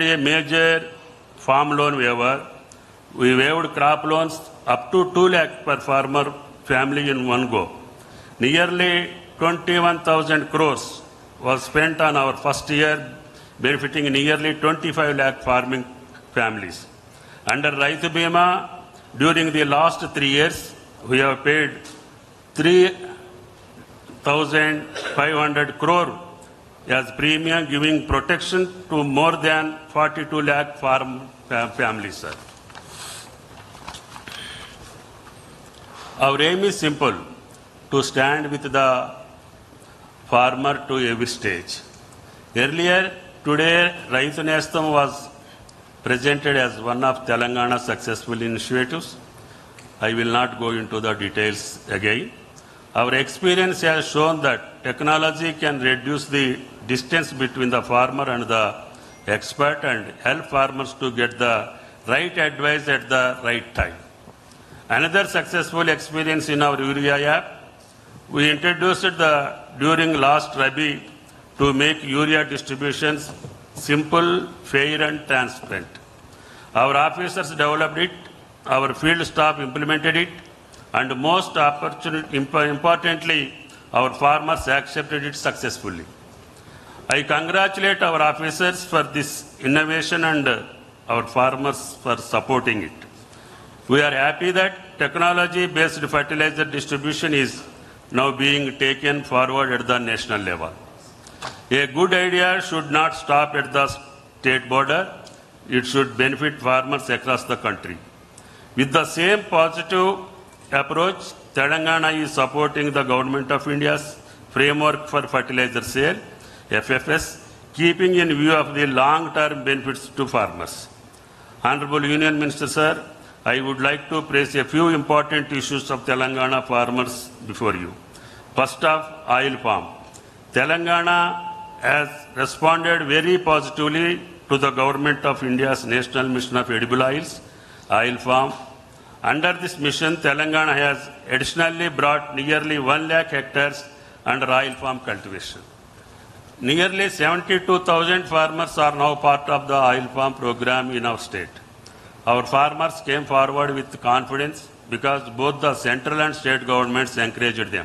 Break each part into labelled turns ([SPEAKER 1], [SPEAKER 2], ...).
[SPEAKER 1] A major farm loan waiver. We waived crop loans up to 2 lakh per farmer family in one go. Nearly 21,000 crores was spent on our first year, benefiting nearly 25 lakh farming families. Under Raitu Bima, during the last 3 years, we have paid 3,500 crore as premium, giving protection to more than 42 lakh farm families, sir. Our aim is simple, to stand with the farmer to every stage. Earlier today, Raitu Nestam was presented as one of Telangana's successful initiatives. I will not go into the details again. Our experience has shown that technology can reduce the distance between the farmer and the expert and help farmers to get the right advice at the right time. Another successful experience in our urea app, we introduced during last Rabi to make urea distributions simple, fair and transparent. Our officers developed it, our field staff implemented it, and most importantly, our farmers accepted it successfully. I congratulate our officers for this innovation and our farmers for supporting it. We are happy that technology-based fertilizer distribution is now being taken forward at the national level. A good idea should not stop at the state border. It should benefit farmers across the country. With the same positive approach, Telangana is supporting the Government of India's Framework for Fertilizer Sale, FFS, keeping in view of the long-term benefits to farmers. Honorable Union Minister, sir, I would like to praise a few important issues of Telangana farmers before you. First off, oil palm. Telangana has responded very positively to the Government of India's National Mission of Edible Oils, oil palm. Under this mission, Telangana has additionally brought nearly 1 lakh hectares under oil palm cultivation. Nearly 72,000 farmers are now part of the oil palm program in our state. Our farmers came forward with confidence because both the central and state governments encouraged them.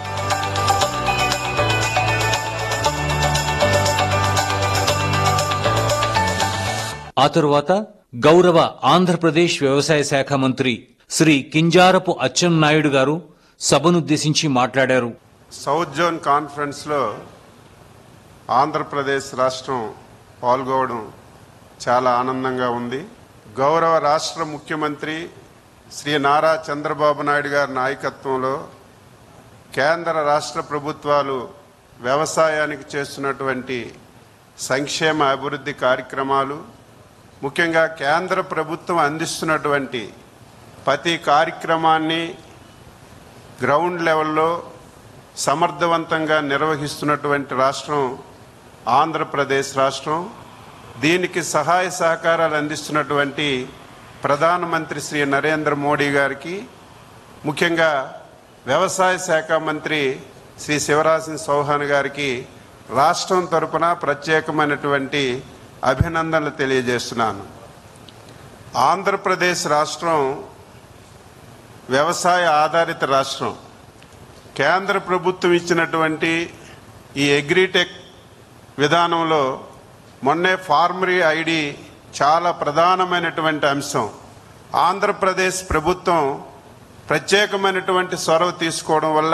[SPEAKER 2] ఆ తరువాత గౌరవ ఆంధ్రప్రదేశ్ వ్యవసాయ శాఖ మంత్రి శ్రీ కింజారపు అచ్చెన్నాయుడు గారు సభనుద్దేశించి మాట్లాడారు.
[SPEAKER 3] South zone conference లో ఆంధ్రప్రదేశ్ రాష్ట్రం పాల్గొనడం చాలా ఆనందంగా ఉంది. గౌరవ రాష్ట్ర ముఖ్యమంత్రి శ్రీ నారా చంద్రబాబు నాయుడు గారి నాయకత్వంలో కేంద్ర రాష్ట్ర ప్రభుత్వాలు వ్యవసాయానికి చేస్తున్నటువంటి సంక్షేమ అభివృద్ధి కార్యక్రమాలు, ముఖ్యంగా కేంద్ర ప్రభుత్వం అందిస్తున్నటువంటి ప్రతి కార్యక్రమాన్ని గ్రౌండ్ లెవెల్లో సమర్థవంతంగా నిర్వహిస్తున్నటువంటి రాష్ట్రం ఆంధ్రప్రదేశ్ రాష్ట్రం. దీనికి సహాయ సహకారాలు అందిస్తున్నటువంటి ప్రధానమంత్రి శ్రీ నరేంద్ర మోడీ గారికి, ముఖ్యంగా వ్యవసాయ శాఖ మంత్రి శ్రీ శివరాజ్ సింగ్ చౌహాన్ గారికి రాష్ట్రం తరపున ప్రత్యేకమైనటువంటి అభినందనలు తెలియజేస్తున్నాను. ఆంధ్రప్రదేశ్ రాష్ట్రం వ్యవసాయ ఆధారిత రాష్ట్రం. కేంద్ర ప్రభుత్వం ఇచ్చినటువంటి ఈ అగ్రిటెక్ విధానంలో మొన్నే ఫార్మరీ ఐడి చాలా ప్రధానమైనటువంటి అంశం. ఆంధ్రప్రదేశ్ ప్రభుత్వం ప్రత్యేకమైనటువంటి చొరవ తీసుకోవడం వల్ల